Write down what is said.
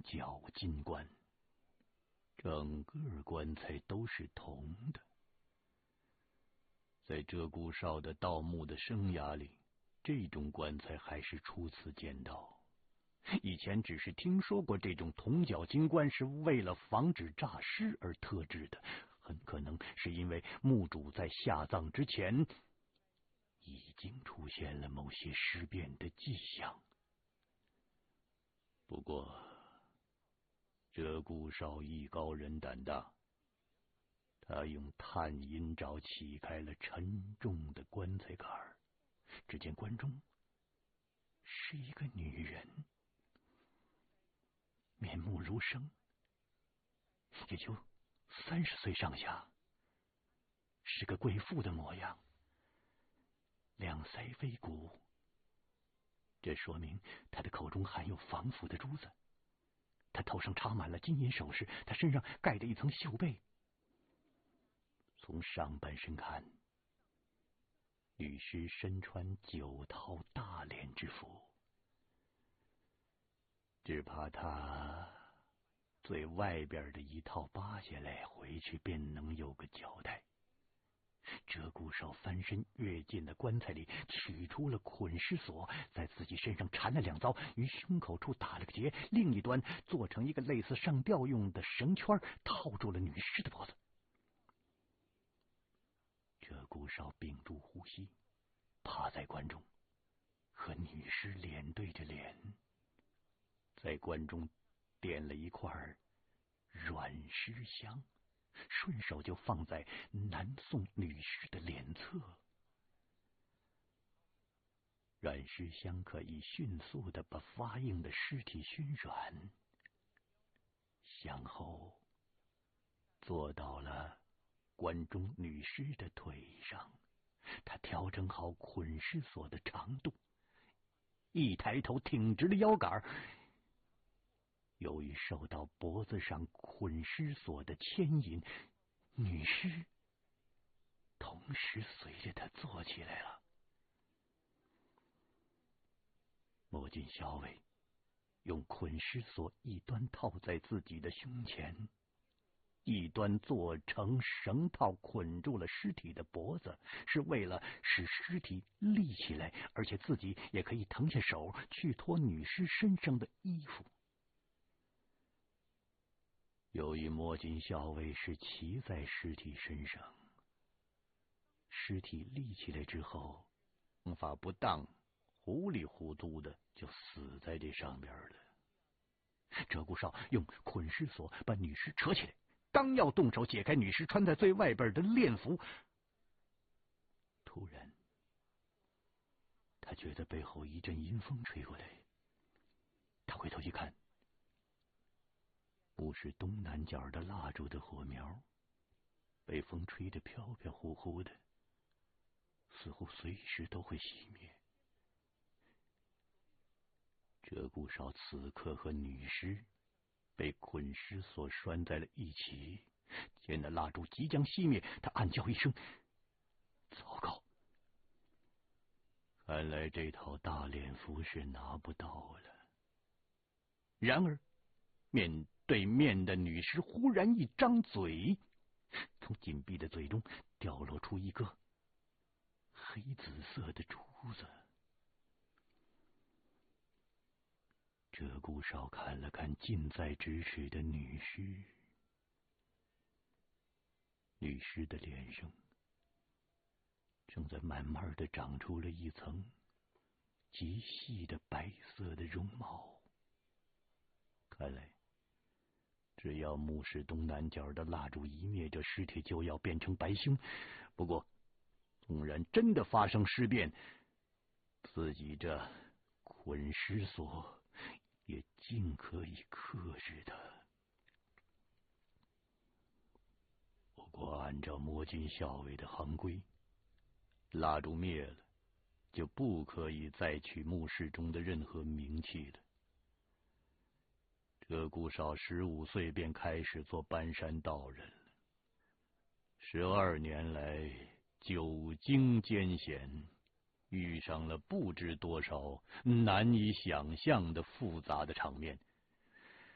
角金棺，整个棺材都是铜的。在鹧鸪哨的盗墓的生涯里，这种棺材还是初次见到。以前只是听说过这种铜角金棺是为了防止诈尸而特制的，很可能是因为墓主在下葬之前已经出现了某些尸变的迹象。不过鹧鸪哨艺高人胆大，他用探阴爪起开了沉重的棺材盖儿，只见棺中是一个女人，面目如生，也就30岁上下，是个贵妇的模样，两腮微鼓，这说明她的口中含有防腐的珠子。她头上插满了金银首饰，她身上盖着一层绣被。从上半身看，女尸身穿9套大连之服，只怕她最外边的一套扒下来，回去便能有个交代。鹧鸪哨翻身跃进了棺材里，取出了捆尸索，在自己身上缠了2遭，于胸口处打了个结，另一端做成一个类似上吊用的绳圈，套住了女尸的脖子。鹧鸪哨屏住呼吸，趴在棺中，和女尸脸对着脸，在棺中点了一块软尸香，顺手就放在南宋女尸的脸侧。软尸香可以迅速地把发硬的尸体熏软。香后坐到了棺中女尸的腿上，他调整好捆尸索的长度，一抬头挺直了腰杆。由于受到脖子上捆尸索的牵引，女尸同时随着他坐起来了。摸金校尉用捆尸索一端套在自己的胸前，一端做成绳套捆住了尸体的脖子，是为了使尸体立起来，而且自己也可以腾下手去脱女尸身上的衣服。由于摸金校尉是骑在尸体身上，尸体立起来之后，方法不当，糊里糊涂的就死在这上边了。鹧鸪哨用捆尸索把女尸扯起来，刚要动手解开女尸穿在最外边的殓服，突然他觉得背后一阵阴风吹过来，他回头一看，墓室东南角的蜡烛的火苗被风吹得飘飘忽忽的，似乎随时都会熄灭。鹧鸪哨此刻和女尸被捆尸索拴在了一起，见那蜡烛即将熄灭，他暗叫一声：糟糕！看来这套大殓服是拿不到了。然而面对面的女尸忽然一张嘴，从紧闭的嘴中掉落出一个黑紫色的珠子。鹧鸪哨看了看近在咫尺的女尸，女尸的脸上正在慢慢的长出了一层极细的白色的绒毛。看来只要墓室东南角的蜡烛一灭，这尸体就要变成白星。不过纵然真的发生尸变，自己这捆尸索也尽可以克制它。不过按照摸金校尉的行规，蜡烛灭了就不可以再取墓室中的任何冥器了。鹧鸪哨15岁便开始做搬山道人了，12年来久经艰险，遇上了不知多少难以想象的复杂的场面，